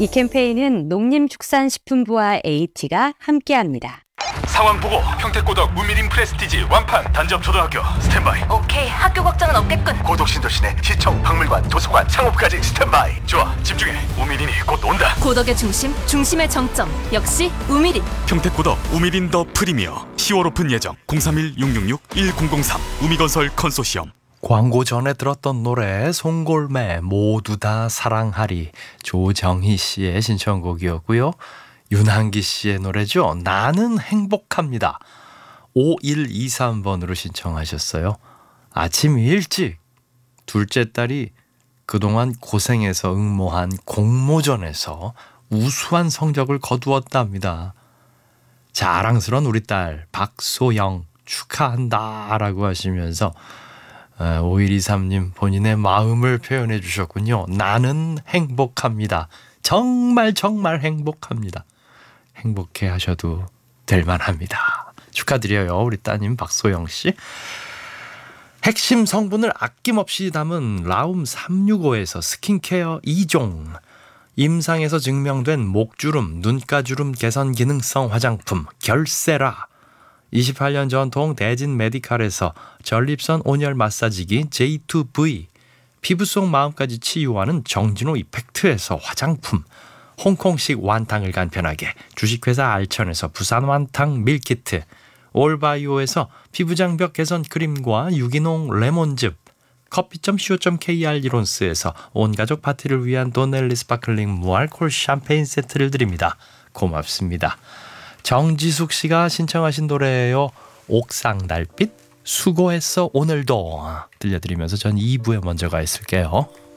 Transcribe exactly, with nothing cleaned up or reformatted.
이 캠페인은 농림축산식품부와 에이티가 함께합니다. 상황 보고 평택고덕 우미린 프레스티지 완판 단접초등학교 스탠바이. 오케이, 학교 걱정은 없겠군. 고덕신도시내 시청, 박물관, 도서관, 상업까지 스탠바이. 좋아, 집중해. 우미린이 곧 온다. 고덕의 중심, 중심의 정점. 역시 우미린. 평택고덕 우미린 더 프리미어 시월 오픈 예정. 공삼일 육육육 일공공삼 우미건설 컨소시엄. 광고 전에 들었던 노래 송골매 모두 다 사랑하리, 조정희 씨의 신청곡이었고요. 윤한기 씨의 노래죠. 나는 행복합니다. 오일이삼 번으로 신청하셨어요. 아침 일찍 둘째 딸이 그동안 고생해서 응모한 공모전에서 우수한 성적을 거두었답니다. 자랑스러운 우리 딸 박소영 축하한다 라고 하시면서 오일이삼 님 본인의 마음을 표현해 주셨군요. 나는 행복합니다. 정말 정말 행복합니다. 행복해 하셔도 될 만합니다. 축하드려요, 우리 따님 박소영 씨. 핵심 성분을 아낌없이 담은 라움 삼육오에서 스킨케어 이 종, 임상에서 증명된 목주름, 눈가주름 개선 기능성 화장품 결세라, 이십팔 년 전통 대진 메디칼에서 전립선 온열 마사지기 제이 투 브이, 피부 속 마음까지 치유하는 정진호 이펙트에서 화장품, 홍콩식 완탕을 간편하게 주식회사 알천에서 부산 완탕 밀키트, 올바이오에서 피부장벽 개선 크림과 유기농 레몬즙, 커피 닷 씨오 닷 케이알 리론스에서 온가족 파티를 위한 도넬리 스파클링 무알콜 샴페인 세트를 드립니다. 고맙습니다. 정지숙 씨가 신청하신 노래예요. 옥상 달빛 수고했어 오늘도 들려드리면서 전 이 부에 먼저 가 있을게요.